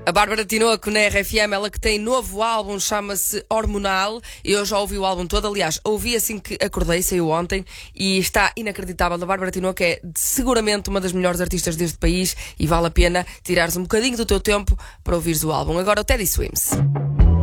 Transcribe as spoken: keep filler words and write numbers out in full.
A Bárbara Tinoco na R F M, ela que tem novo álbum, chama-se Hormonal. Eu já ouvi o álbum todo, aliás, ouvi assim que acordei, saiu ontem, e está inacreditável. A Bárbara Tinoco é seguramente uma das melhores artistas deste país e vale a pena tirares um bocadinho do teu tempo para ouvires o álbum. Agora o Teddy Swims.